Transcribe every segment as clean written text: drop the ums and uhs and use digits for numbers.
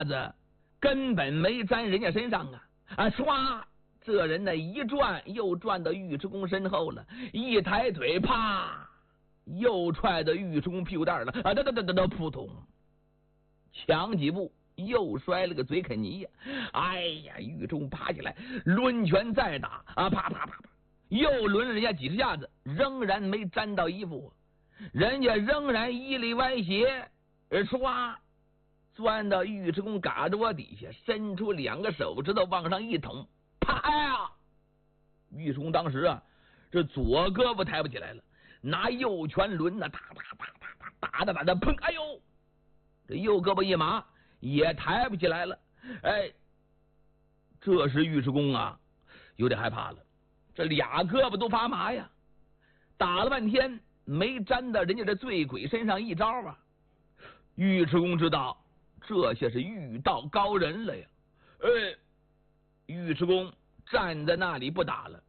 子根本没沾人家身上啊！唰，这人呢一转又转到尉迟恭身后了，一抬腿，啪，又踹到尉迟恭屁股蛋了啊！哒，扑通，抢几步又摔了个嘴啃泥呀！哎呀，尉迟恭爬起来，抡拳再打啊！啪，又抡了人家几十下子，仍然没沾到衣服，人家仍然衣里歪斜，唰。钻到尉迟恭嘎窝底下，伸出2个手指头往上一捅，啪呀！尉迟恭当时啊，这左胳膊抬不起来了，拿右拳抡呐，打的砰！哎呦，这右胳膊一麻，也抬不起来了。哎，这时尉迟恭啊，有点害怕了，这2胳膊都发麻呀，打了半天没沾到人家这醉鬼身上一招啊。尉迟恭知道。这些是遇到高人了呀！尉迟恭站在那里不打了。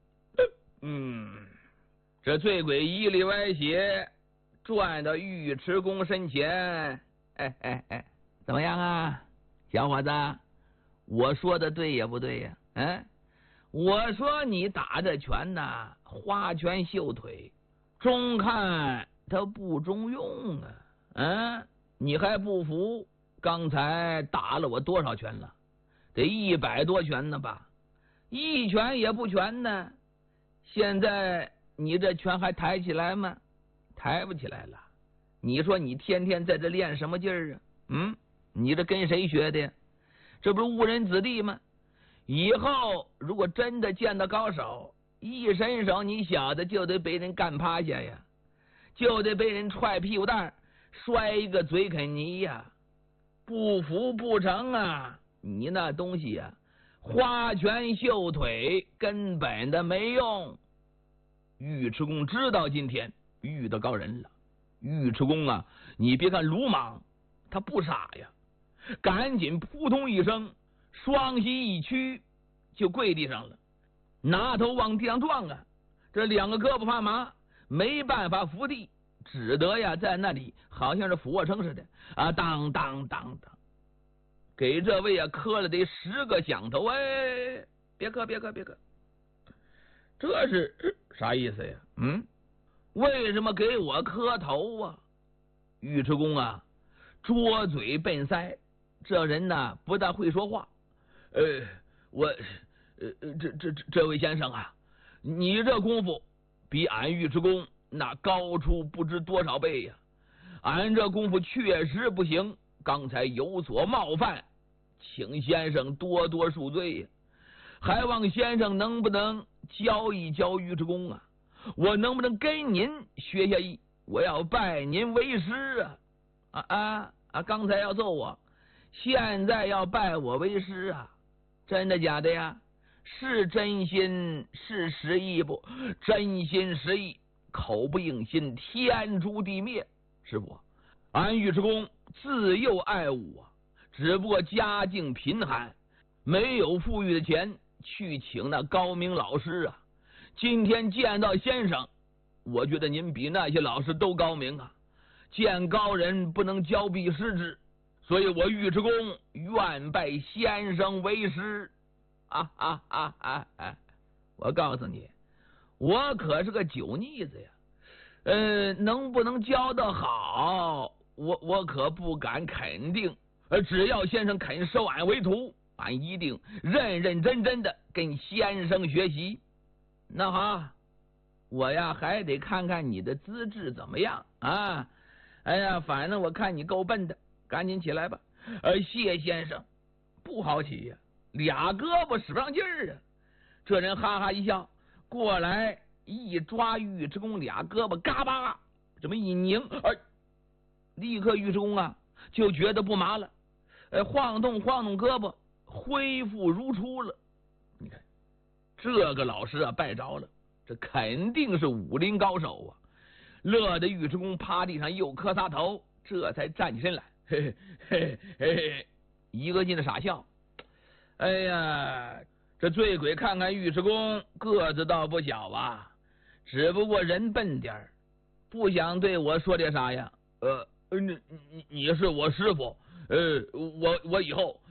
这醉鬼衣里歪斜，转到尉迟恭身前。怎么样啊，小伙子？我说的对也不对呀？我说你打这拳呐，花拳绣腿，中看他不中用啊！你还不服？刚才打了我多少拳了？得100多拳呢吧？一拳也不全呢。现在你这拳还抬起来吗？抬不起来了。你说你天天在这练什么劲儿啊？你这跟谁学的呀？这不是误人子弟吗？以后如果真的见到高手，一伸手，你小子就得被人干趴下呀，就得被人踹屁股蛋，摔一个嘴啃泥呀！不服不成啊！你那东西呀，花拳绣腿根本的没用。尉迟恭知道今天遇到高人了。尉迟恭啊，你别看鲁莽，他不傻呀，赶紧扑通一声，双膝一屈就跪地上了，拿头往地上撞啊！这2个胳膊发麻，没办法伏地，只得呀在那里好像是俯卧撑似的啊，当，给这位啊磕了得10个响头。别磕，这是啥意思呀？为什么给我磕头啊？尉迟恭啊，拙嘴笨腮，这人呢不大会说话。这位先生啊，你这功夫比俺尉迟恭那高出不知多少倍呀！俺这功夫确实不行，刚才有所冒犯，请先生多多恕罪呀！还望先生能不能教一教尉迟恭啊？我能不能跟您学下艺？我要拜您为师啊！刚才要揍我，现在要拜我为师啊！真的假的呀？是真心是实意不？真心实意，口不应心，天诛地灭。师傅，俺尉迟恭自幼爱武啊，只不过家境贫寒，没有富裕的钱去请那高明老师啊。今天见到先生，我觉得您比那些老师都高明啊。见高人不能交臂失之，所以我尉迟恭愿拜先生为师。我告诉你，我可是个酒腻子呀。能不能教得好，我可不敢肯定。只要先生肯收俺为徒，俺一定认认真真的跟先生学习。那好，我呀还得看看你的资质怎么样啊！哎呀，反正我看你够笨的，赶紧起来吧。谢先生，不好起呀，2胳膊使不上劲儿啊！这人哈哈一笑，过来一抓尉迟恭2胳膊，嘎巴这么一拧，立刻尉迟恭啊就觉得不麻了，晃动胳膊，恢复如初了。你看这个老师啊拜着了，这肯定是武林高手啊！乐得尉迟恭趴地上又磕仨头，这才站起身来，嘿嘿，一个劲的傻笑。哎呀，这醉鬼看看尉迟恭个子倒不小啊，只不过人笨点儿，不想对我说点啥呀。你是我师傅， 我以后